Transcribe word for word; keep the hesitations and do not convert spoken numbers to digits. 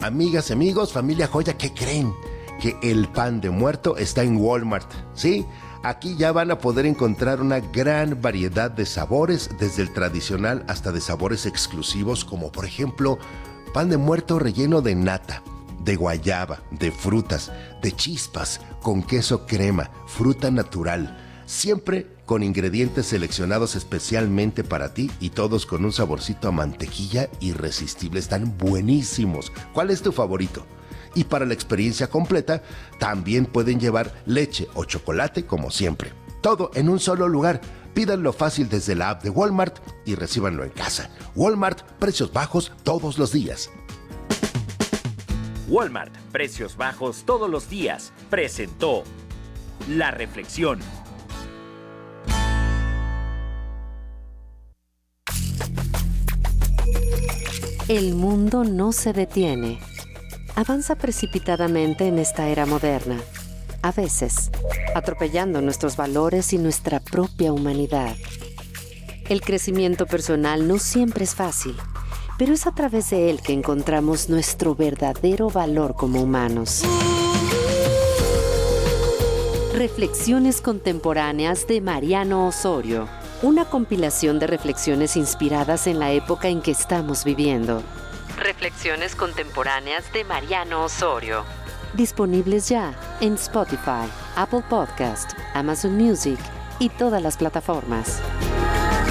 Amigas y amigos, familia Joya, ¿qué creen? Que el pan de muerto está en Walmart, ¿sí? Aquí ya van a poder encontrar una gran variedad de sabores, desde el tradicional hasta de sabores exclusivos, como por ejemplo, pan de muerto relleno de nata, de guayaba, de frutas, de chispas, con queso crema, fruta natural, siempre con ingredientes seleccionados especialmente para ti y todos con un saborcito a mantequilla irresistible. Están buenísimos. ¿Cuál es tu favorito? Y para la experiencia completa, también pueden llevar leche o chocolate como siempre. Todo en un solo lugar. Pídanlo fácil desde la app de Walmart y recíbanlo en casa. Walmart, precios bajos todos los días. Walmart, precios bajos todos los días, presentó La Reflexión. El mundo no se detiene. Avanza precipitadamente en esta era moderna, a veces atropellando nuestros valores y nuestra propia humanidad. El crecimiento personal no siempre es fácil, pero es a través de él que encontramos nuestro verdadero valor como humanos. Reflexiones contemporáneas de Mariano Osorio. Una compilación de reflexiones inspiradas en la época en que estamos viviendo. Reflexiones contemporáneas de Mariano Osorio. Disponibles ya en Spotify, Apple Podcast, Amazon Music y todas las plataformas.